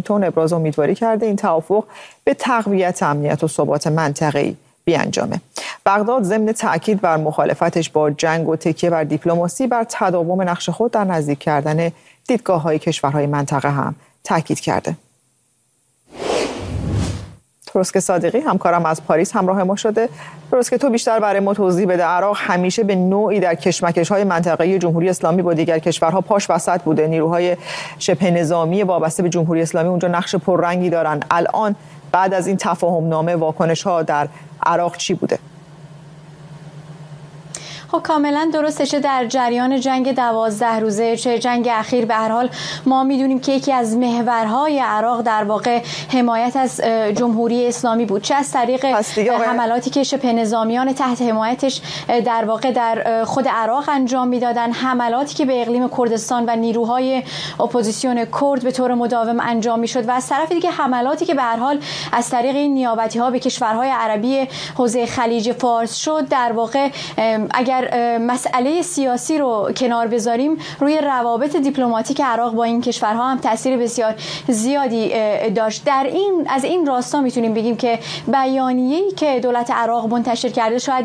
واشنگتن ابراز امیدواری کرده این توافق به تقویت امنیت و ثبات منطقه‌ای بیانجامه. بغداد ضمن تأکید بر مخالفتش با جنگ و تکیه بر دیپلماسی بر تداوم نقش خود در نزدیک کردن دیدگاه‌های کشورهای منطقه هم تأکید کرده. تروسک صادقی همکارم از پاریس همراه ما شده. تروسک، تو بیشتر برای ما توضیح بده. عراق همیشه به نوعی در کشمکش‌های منطقه‌ای جمهوری اسلامی با دیگر کشورها پاش وسط بوده. نیروهای شبه نظامی وابسته به جمهوری اسلامی اونجا نقش پررنگی دارن. الان بعد از این تفاهم نامه واکنش‌ها در عراق چی بوده؟ خب کاملا درسته، چه در جریان جنگ 12 روزه چه جنگ اخیر، به هر حال ما میدونیم که یکی از محورهای عراق در واقع حمایت از جمهوری اسلامی بود، چه از طریق حملاتی که شبه نظامیان تحت حمایتش در واقع در خود عراق انجام میدادن، حملاتی که به اقلیم کردستان و نیروهای اپوزیسیون کرد به طور مداوم انجام میشد و از طرف دیگه حملاتی که به هر حال از طریق این نیابتی ها به کشورهای عربی حوزه خلیج فارس شد. در واقع اگر مسئله سیاسی رو کنار بذاریم، روی روابط دیپلماتیک عراق با این کشورها هم تاثیر بسیار زیادی داشت. از این راستا میتونیم بگیم که بیانیه‌ای که دولت عراق منتشر کرده شاید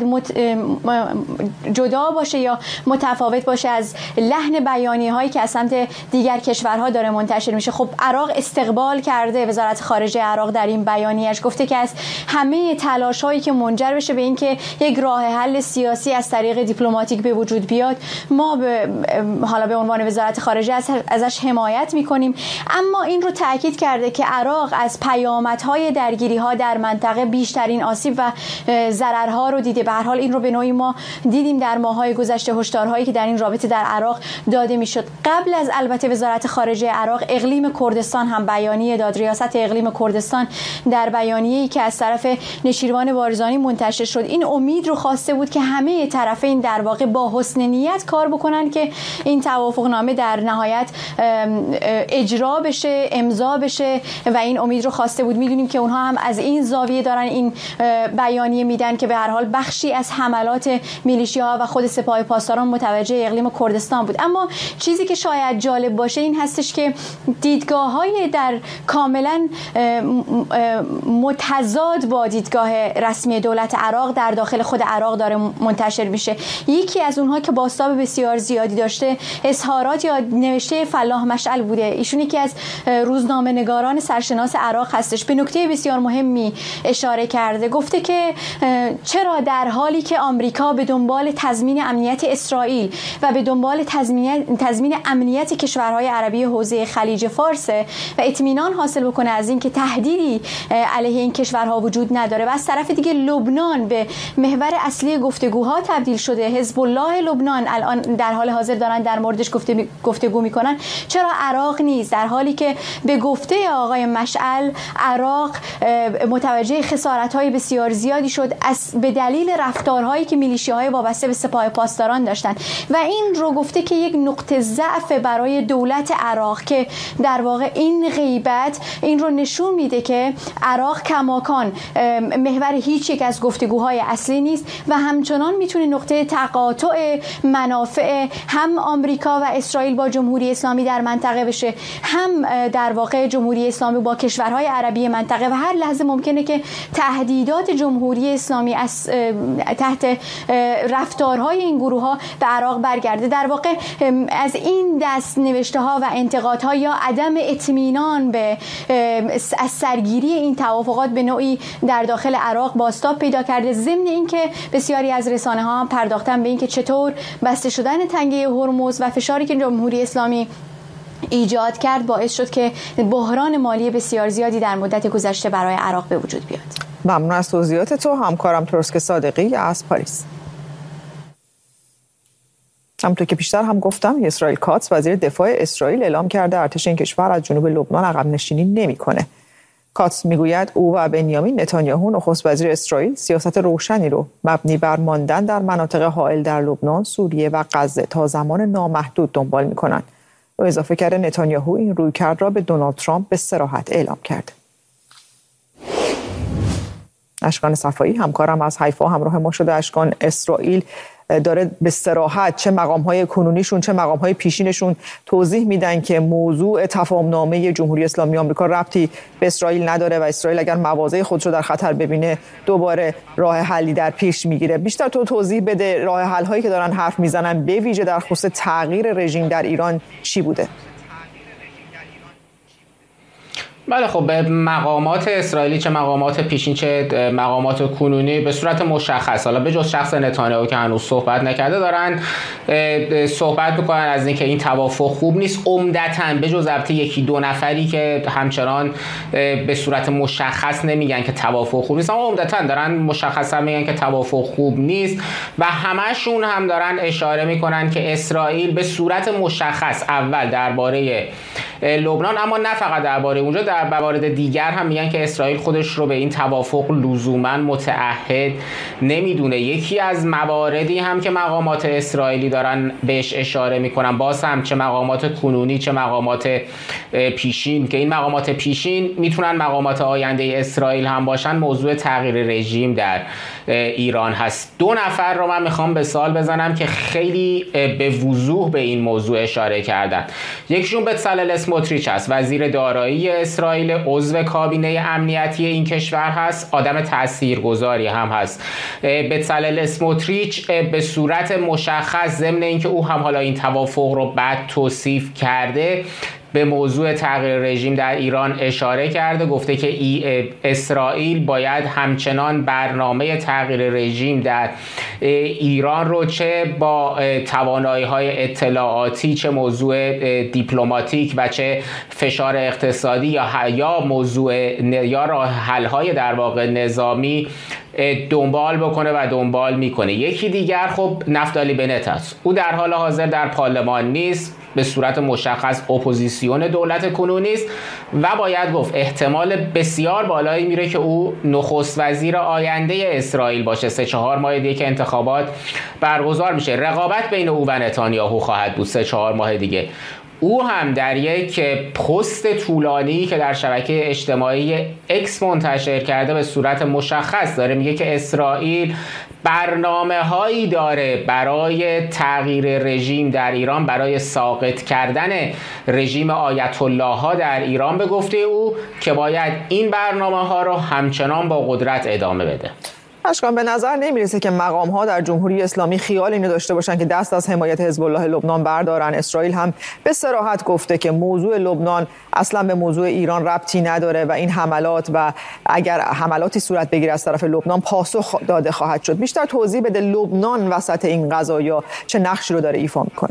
جدا باشه یا متفاوت باشه از لحن بیانیه‌هایی که از سمت دیگر کشورها داره منتشر میشه. خب عراق استقبال کرده، وزارت خارجه عراق در این بیانیه‌اش گفته که از همه تلاش‌هایی که منجر بشه به اینکه یک راه حل سیاسی از طریق دیپلماتیک به وجود بیاد، ما حالا به عنوان وزارت خارجه ازش حمایت میکنیم. اما این رو تاکید کرده که عراق از پیامدهای درگیری‌ها در منطقه بیشترین آسیب و ضررها رو دیده. به هر حال این رو به نوعی ما دیدیم در ماه‌های گذشته، هشدارهایی که در این رابطه در عراق داده میشد. قبل از البته وزارت خارجه عراق، اقلیم کردستان هم بیانیه داد. ریاست اقلیم کردستان در بیانیه‌ای که از طرف نشیروان بارزانی منتشر شد، این امید رو خواسته بود که همه طرفین در واقع با حسن نیت کار بکنن که این توافقنامه در نهایت اجرا بشه، امضا بشه و این امید رو خواسته بود. میدونیم که اونها هم از این زاویه دارن این بیانیه میدن که به هر حال بخشی از حملات میلیشیاها و خود سپاه پاسداران متوجه اقلیم کردستان بود. اما چیزی که شاید جالب باشه این هستش که دیدگاه‌های در کاملا متضاد با دیدگاه رسمی دولت عراق در داخل خود عراق داره منتشر میشه. یکی از اونها که بازتاب بسیار زیادی داشته اظهارات یا نوشته فلاح مشعل بوده. ایشون یکی از روزنامه‌نگاران سرشناس عراق هستش. به نکته بسیار مهمی اشاره کرده، گفته که چرا در حالی که آمریکا به دنبال تضمین امنیت اسرائیل و به دنبال تضمین امنیت کشورهای عربی حوزه خلیج فارس و اطمینان حاصل بکنه از این که تهدیدی علیه این کشورها وجود نداره، و از طرف دیگه لبنان به محور اصلی گفتگوها تبدیل شده، حزب الله لبنان الان در حال حاضر دارن در موردش گفتگو میکنن، چرا عراق نیست؟ در حالی که به گفته آقای مشعل عراق متوجه خسارت‌های بسیار زیادی شد به دلیل رفتارهایی که میلیشیاهای وابسته به سپاه پاسداران داشتن و این رو گفته که یک نقطه ضعف برای دولت عراق که در واقع این غیبت این رو نشون میده که عراق کماکان محور هیچ یک از گفتگوهای اصلی نیست و همچنان میتونه نقطه تقاطع منافع هم آمریکا و اسرائیل با جمهوری اسلامی در منطقه بشه، هم در واقع جمهوری اسلامی با کشورهای عربی منطقه، و هر لحظه ممکنه که تهدیدات جمهوری اسلامی از تحت رفتارهای این گروه ها به عراق برگرده. در واقع از این دست نوشته ها و انتقادها یا عدم اطمینان به از سرگیری این توافقات به نوعی در داخل عراق بازتاب پیدا کرده، ضمن اینکه بسیاری از رسانه ها هم پرداختن به اینکه چطور بسته شدن تنگه هرمز و فشاری که جمهوری اسلامی ایجاد کرد باعث شد که بحران مالی بسیار زیادی در مدت گذشته برای عراق به وجود بیاد. ممنون از توضیحات تو همکارم تروسک صادقی از پاریس. همونطور که پیشتر هم گفتم، اسرائیل کاتس وزیر دفاع اسرائیل اعلام کرده ارتش این کشور از جنوب لبنان عقب نشینی نمی‌کنه. کاتس میگوید او و بنیامین نتانیاهو نخست وزیر اسرائیل سیاست روشنی رو مبنی بر ماندن در مناطق حائل در لبنان، سوریه و غزه تا زمان نامحدود دنبال می‌کنند. و اضافه کرده نتانیاهو این رویکرد را به دونالد ترامپ به صراحت اعلام کرد. اشکان صفایی همکارم از حیفا همراه ما شده. اشکان، اسرائیل داره به صراحت چه مقام‌های کنونیشون چه مقام‌های پیشینشون توضیح میدن که موضوع تفاهم‌نامه جمهوری اسلامی آمریکا ربطی به اسرائیل نداره و اسرائیل اگر مواضع خودش رو در خطر ببینه دوباره راه حلی در پیش میگیره. بیشتر تو توضیح بده راه حل‌هایی که دارن حرف میزنن به ویژه در خصوص تغییر رژیم در ایران چی بوده؟ بله خب به مقامات اسرائیلی چه مقامات پیشین چه مقامات کنونی به صورت مشخص، حالا به جز شخص نتانیاهو که هنوز صحبت نکرده، دارن صحبت میکنن از اینکه این توافق خوب نیست. عمدتاً به جز البته یکی دو نفری که همچنان به صورت مشخص نمیگن که توافق خوب نیست، اما عمدتاً دارن مشخصا میگن که توافق خوب نیست و همشون هم دارن اشاره میکنن که اسرائیل به صورت مشخص اول درباره لبنان، اما نه فقط درباره اونجا، در موارد دیگر هم میگن که اسرائیل خودش رو به این توافق لزوما متعهد نمیدونه. یکی از مواردی هم که مقامات اسرائیلی دارن بهش اشاره میکنن، باز هم چه مقامات کنونی چه مقامات پیشین، که این مقامات پیشین میتونن مقامات آینده اسرائیل هم باشن، موضوع تغییر رژیم در ایران هست. دو نفر رو من میخوام به مثال بزنم که خیلی به وضوح به این موضوع اشاره کردن. یکیشون بצلل اسموتریچ هست، وزیر دارایی اسرائیل، عضو کابینه امنیتی این کشور هست، آدم تاثیرگذاری هم هست. بצلل اسموتریچ به صورت مشخص ضمن اینکه او هم حالا این توافق رو بعد توصیف کرده، به موضوع تغییر رژیم در ایران اشاره کرده، گفته که اسرائیل باید همچنان برنامه تغییر رژیم در ایران رو چه با توانایی‌های اطلاعاتی، چه موضوع دیپلماتیک و چه فشار اقتصادی یا موضوع یا راه حل‌های در واقع نظامی دنبال بکنه و دنبال میکنه. یکی دیگر خب نفتالی بنت است، او در حال حاضر در پارلمان نیست، به صورت مشخص اپوزیسیون دولت کنونی است و باید گفت احتمال بسیار بالایی میره که او نخست وزیر آینده اسرائیل باشه. 3-4 ماه دیگه که انتخابات برگزار میشه، رقابت بین او و نتانیاهو خواهد بود 3-4 ماه دیگه. او هم در یک پست طولانی که در شبکه اجتماعی اکس منتشر کرده به صورت مشخص داره میگه که اسرائیل برنامه هایی داره برای تغییر رژیم در ایران، برای ساقط کردن رژیم آیت الله ها در ایران، به گفته او که باید این برنامه ها رو همچنان با قدرت ادامه بده. اشکان به نظر نمیرسه که مقام ها در جمهوری اسلامی خیال اینو داشته باشن که دست از حمایت حزب الله لبنان بردارن. اسرائیل هم به صراحت گفته که موضوع لبنان اصلا به موضوع ایران ربطی نداره و این حملات و اگر حملاتی صورت بگیره از طرف لبنان پاسخ داده خواهد شد. بیشتر توضیح بده لبنان وسط این قضایا چه نقشی رو داره ایفا میکنه؟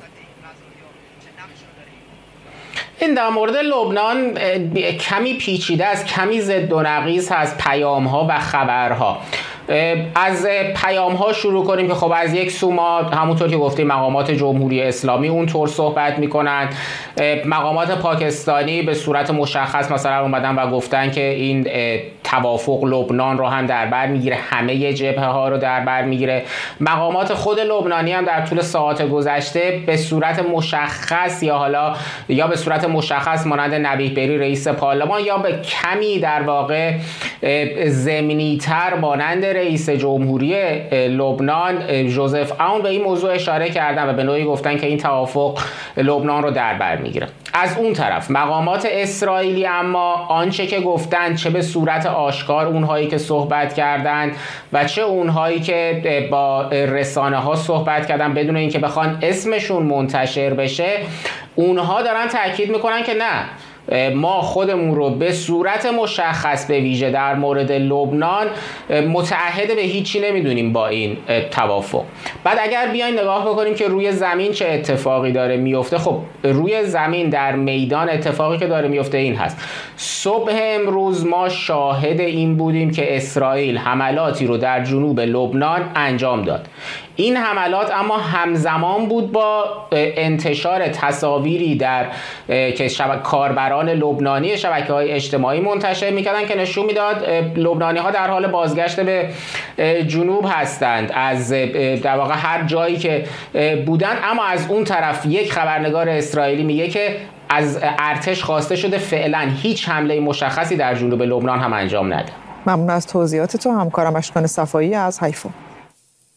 این در مورد لبنان کمی پیچیده است، کمی ضد و نقیض هست پیام‌ها و خبرها. از پیام‌ها شروع کنیم که خب از یک سو ما همونطور که گفتیم مقامات جمهوری اسلامی اونطور صحبت میکنن، مقامات پاکستانی به صورت مشخص مثلا اومدن و گفتن که این توافق لبنان رو هم در بر میگیره، همه جبهه ها رو در بر میگیره. مقامات خود لبنانی هم در طول ساعات گذشته به صورت مشخص یا به صورت مشخص مانند نبیه بری رئیس پارلمان یا به کمی در واقع ضمنی تر مانند رئیس جمهوری لبنان ژوزف اون به این موضوع اشاره کردن و به نوعی گفتن که این توافق لبنان رو در بر میگیره. از اون طرف مقامات اسرائیلی اما آنچه که گفتن، چه به صورت آشکار اونهایی که صحبت کردن و چه اونهایی که با رسانه ها صحبت کردن بدون اینکه بخوان اسمشون منتشر بشه، اونها دارن تاکید میکنن که نه، ما خودمون رو به صورت مشخص به ویژه در مورد لبنان متعهد به هیچی نمیدونیم با این توافق. بعد اگر بیاین نگاه بکنیم که روی زمین چه اتفاقی داره میفته، خب روی زمین در میدان اتفاقی که داره میفته این هست. صبح امروز ما شاهد این بودیم که اسرائیل حملاتی رو در جنوب لبنان انجام داد. این حملات اما همزمان بود با انتشار تصاویری که کاربران لبنانی شبکه‌های اجتماعی منتشر می‌کردن که نشون میداد لبنانی‌ها در حال بازگشت به جنوب هستند از در واقع هر جایی که بودن. اما از اون طرف یک خبرنگار اسرائیلی میگه که از ارتش خواسته شده فعلا هیچ حمله مشخصی در جنوب لبنان هم انجام نده. ممنون از توضیحات تو همکارم اشکان صفایی از حیفا.